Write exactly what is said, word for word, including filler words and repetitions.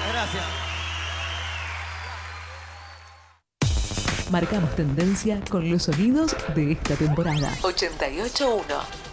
Gracias. Marcamos tendencia con los sonidos de esta temporada. ochenta y ocho punto uno